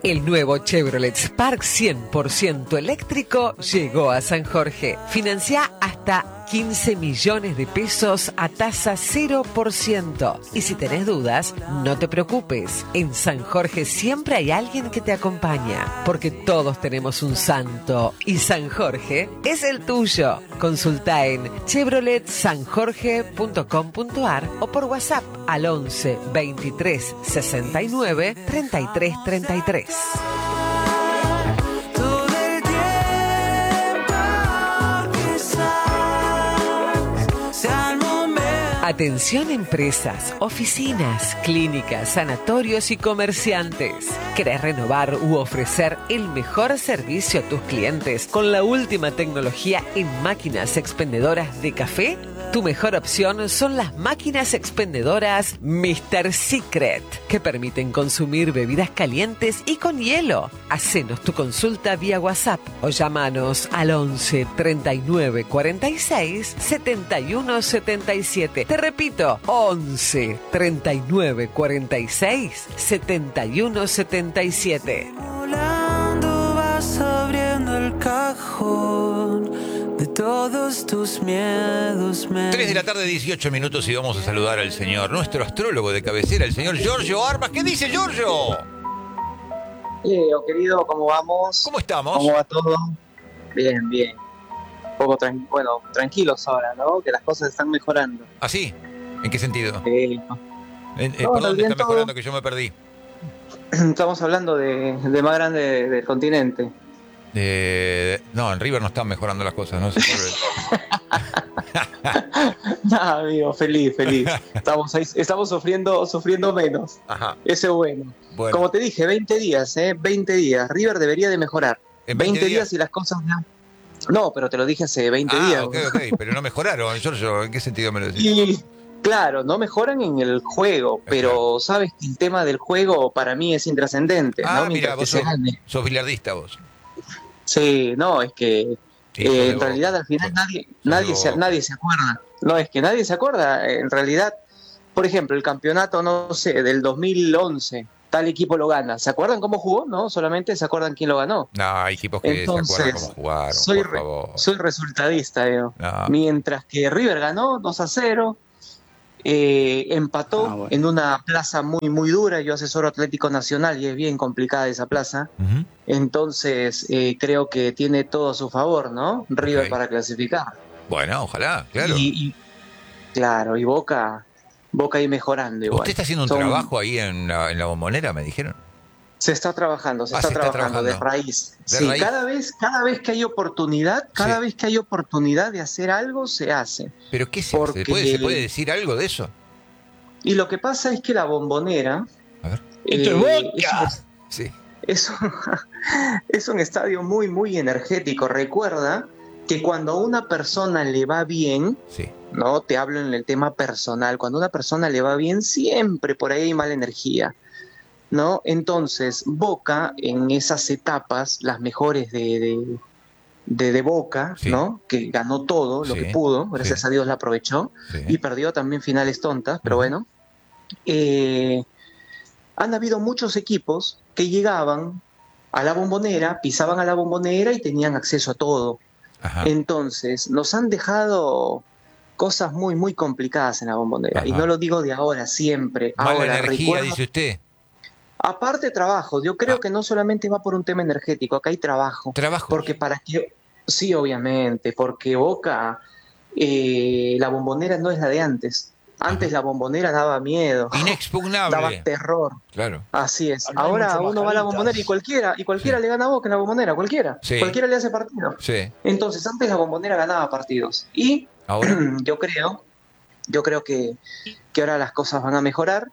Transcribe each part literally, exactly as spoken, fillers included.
El nuevo Chevrolet Spark cien por ciento eléctrico llegó a San Jorge. Financia hasta quince millones de pesos a tasa cero por ciento. Y si tenés dudas, no te preocupes. En San Jorge siempre hay alguien que te acompaña, porque todos tenemos un santo y San Jorge es el tuyo. Consulta en chevrolet san jorge punto com punto a r o por WhatsApp al once veintitrés sesenta y nueve treinta y tres treinta y tres. Atención empresas, oficinas, clínicas, sanatorios y comerciantes. ¿Querés renovar u ofrecer el mejor servicio a tus clientes con la última tecnología en máquinas expendedoras de café? Tu mejor opción son las máquinas expendedoras míster Secret, que permiten consumir bebidas calientes y con hielo. Hacenos tu consulta vía WhatsApp o llámanos al once treinta y nueve cuarenta y seis setenta y uno setenta y siete. Te repito, once treinta y nueve cuarenta y seis setenta y uno setenta y siete. Volando vas abriendo el cajón de todos tus miedos. tres de la tarde, dieciocho minutos, y vamos a saludar al señor, nuestro astrólogo de cabecera, el señor Giorgio Armas. ¿Qué dice Giorgio? Leo, querido, ¿cómo vamos? ¿Cómo estamos? ¿Cómo va todo? Bien, bien. Un poco, tran- bueno, tranquilos ahora, ¿no? Que las cosas están mejorando. ¿Ah, sí? ¿En qué sentido? Eh, ¿En, eh, no, ¿Por dónde bien está todo. mejorando que yo me perdí? Estamos hablando de, de más grande de- del continente. Eh, no, en River no están mejorando las cosas, no sé por Nada, amigo, feliz, feliz. Estamos ahí, estamos sufriendo, sufriendo menos. Ajá. Eso es bueno. Bueno. Como te dije, veinte días, ¿eh? veinte días. River debería de mejorar. ¿En veinte, veinte días y las cosas... ya- No, pero te lo dije hace veinte Ah, días. ok, ok, pero no mejoraron, Giorgio. ¿En qué sentido me lo decís? Y claro, no mejoran en el juego, pero sabes que el tema del juego para mí es intrascendente, Ah, ¿no? mira, Mientras vos que se sos, gane. sos bilardista vos. Sí, no, es que Sí, eh, sos de en Boca. realidad al final Sos- nadie, sos de nadie, se, Boca. nadie se acuerda. No, es que nadie se acuerda. En realidad, por ejemplo, el campeonato, no sé, del dos mil once, tal equipo lo gana. ¿Se acuerdan cómo jugó? No, solamente se acuerdan quién lo ganó. No, hay equipos que Entonces, se acuerdan cómo jugaron, soy, por re- favor. soy resultadista, yo. No. Mientras que River ganó dos a cero, eh, empató Ah, bueno. en una plaza muy, muy dura. Yo asesoro Atlético Nacional y es bien complicada esa plaza. Ujú. Entonces, eh, creo que tiene todo a su favor, ¿no? River Ok. para clasificar. Bueno, ojalá, claro. Y, y- claro, y Boca, Boca ahí mejorando igual. ¿Usted está haciendo un Son- trabajo ahí en la, en la Bombonera, me dijeron? Se está trabajando, se Ah, está, se está trabajando, trabajando. de raíz. De sí, raíz. cada vez, cada vez que hay oportunidad, cada Sí. vez que hay oportunidad de hacer algo, se hace. ¿Pero qué se Porque- hace? ¿Puede, ¿Se puede decir algo de eso? Y lo que pasa es que la Bombonera A ver. ¡Esto es eh, Boca! es, Sí. es un, es un estadio muy, muy energético. Recuerda que cuando a una persona le va bien, Sí. no te hablo en el tema personal, cuando a una persona le va bien, siempre por ahí hay mala energía, ¿no? Entonces, Boca, en esas etapas, las mejores de, de, de, de Boca, Sí. ¿no? Que ganó todo lo Sí, que pudo, gracias sí. a Dios la aprovechó, Sí. y perdió también finales tontas, pero Ujú. bueno. Eh, han habido muchos equipos que llegaban a la Bombonera, pisaban a la Bombonera y tenían acceso a todo. Ajá. Entonces, nos han dejado cosas muy, muy complicadas en la Bombonera. Y Ajá. no lo digo de ahora, siempre. Mala ahora, energía, recuerdo- dice usted. Aparte trabajo, yo creo Ah. que no solamente va por un tema energético, acá hay trabajo. Trabajo. Porque para que... Sí, obviamente, porque Boca, eh, la Bombonera no es la de antes. Antes Ajá. la Bombonera daba miedo, daba Inexpugnable. terror. Claro. Así es. Ahora hay Ahora mucho más uno va a la caritas. Bombonera y cualquiera, y cualquiera Sí. le gana a Boca en la Bombonera, cualquiera. Sí. Cualquiera le hace partido. Sí. Entonces, antes la Bombonera ganaba partidos. Y Ahora. yo creo, yo creo que, que ahora las cosas van a mejorar.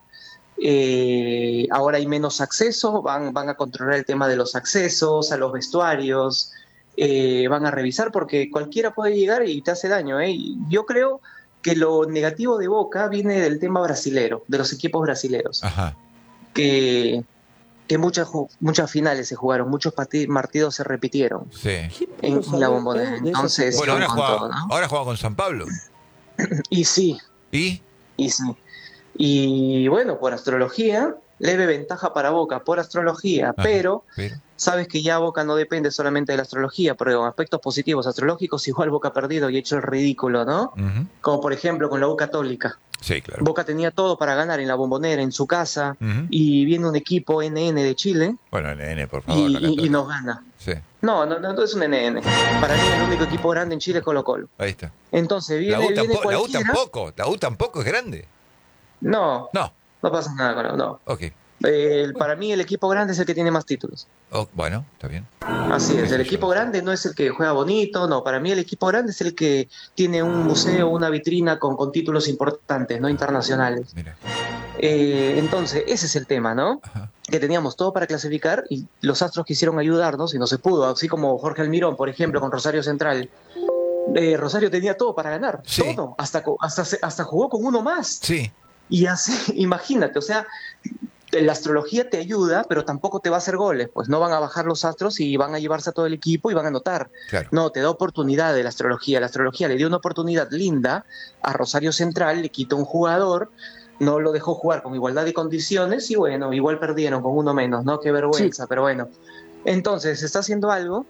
Eh, ahora hay menos acceso, van, van a controlar el tema de los accesos, a los vestuarios, eh, van a revisar porque cualquiera puede llegar y te hace daño. ¿eh? Y yo creo que lo negativo de Boca viene del tema brasilero, de los equipos brasileros, Ajá. que, que muchas, ju- muchas finales se jugaron, muchos parti- partidos se repitieron Sí. en, en la Bombonera. Entonces, Bueno, ahora con juega, todo, ¿no? ahora juega con San Pablo. Y sí, ¿Y? y sí. Y bueno, por astrología, leve ventaja para Boca por astrología, Ajá, pero, pero sabes que ya Boca no depende solamente de la astrología, porque con aspectos positivos astrológicos igual Boca ha perdido y ha hecho el ridículo, ¿no? ujú. Como por ejemplo con la U Católica. Sí, claro. Boca tenía todo para ganar en la Bombonera, en su casa, Ujú. y viene un equipo N N de Chile Bueno, N N, por favor. y, la y- y Católica. nos gana. Sí, No, no, no, no es un N N. Para mí el único equipo grande en Chile es Colo Colo. ahí está. Entonces La viene, U, viene tampoco, la U cualquiera. tampoco, la U tampoco es grande. No, No, no pasa nada con la U, no. ok. Eh, para mí el equipo grande es el que tiene más títulos. Oh, bueno, está bien. Así es, el equipo grande no es el que juega bonito, no, para mí el equipo grande es el que tiene un museo, una vitrina con, con títulos importantes, no internacionales. Mira. Eh, entonces, ese es el tema, ¿no? Ajá. Que teníamos todo para clasificar y los Astros quisieron ayudarnos y no se pudo, así como Jorge Almirón, por ejemplo, con Rosario Central. Eh, Rosario tenía todo para ganar, Sí. todo, hasta, co- hasta, se- hasta jugó con uno más. Sí, Y así, imagínate, o sea, la astrología te ayuda, pero tampoco te va a hacer goles, pues no van a bajar los astros y van a llevarse a todo el equipo y van a anotar. claro. No, te da oportunidad de la astrología. La astrología le dio una oportunidad linda a Rosario Central, le quitó un jugador, no lo dejó jugar con igualdad de condiciones y bueno, igual perdieron con uno menos, ¿no? Qué vergüenza, pero bueno. Entonces, se está haciendo algo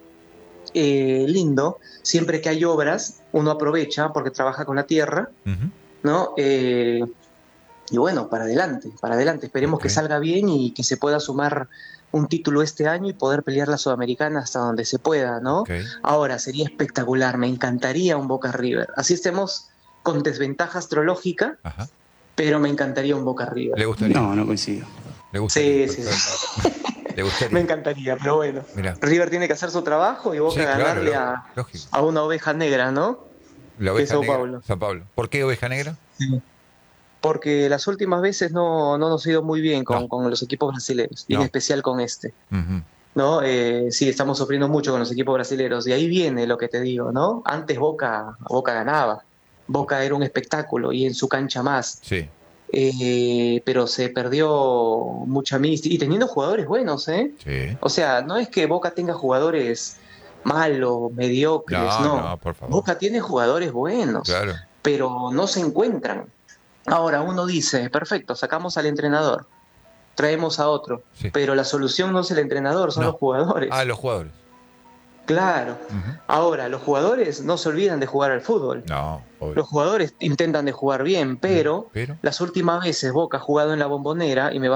eh, lindo, siempre que hay obras, uno aprovecha porque trabaja con la tierra, Ujú. ¿no? Eh, y bueno, para adelante, para adelante. Esperemos Ok. que salga bien y que se pueda sumar un título este año y poder pelear la Sudamericana hasta donde se pueda, ¿no? Ok. Ahora, sería espectacular, me encantaría un Boca River. Así estemos con desventaja astrológica, Ajá. pero me encantaría un Boca River. ¿Le gustaría? No, no coincido. ¿Le gustaría? Sí, sí, sí. ¿Le gustaría? Me encantaría, pero bueno. Mira. River tiene que hacer su trabajo y Boca Sí, claro, ganarle lógico, a, lógico. a una oveja negra, ¿no? La de oveja Sao negra. Paulo. San Pablo. ¿Por qué oveja negra? Porque las últimas veces no, no nos ha ido muy bien con, No. con los equipos brasileños, y No. en especial con este. Ujú. ¿No? Eh, sí, estamos sufriendo mucho con los equipos brasileños y ahí viene lo que te digo, ¿no? Antes Boca, Boca ganaba, Boca era un espectáculo y en su cancha más, Sí, eh, pero se perdió mucha mística y teniendo jugadores buenos, ¿eh? sí. O sea, no es que Boca tenga jugadores malos, mediocres, No, no. no, por favor. Boca tiene jugadores buenos, Claro. pero no se encuentran. Ahora uno dice, perfecto, sacamos al entrenador, traemos a otro, Sí. pero la solución no es el entrenador, son No. los jugadores. Ah, los jugadores. Claro. Ujú. Ahora, los jugadores no se olvidan de jugar al fútbol. No, obvio. Los jugadores intentan de jugar bien, pero, Pero. las últimas veces Boca ha jugado en la Bombonera y me va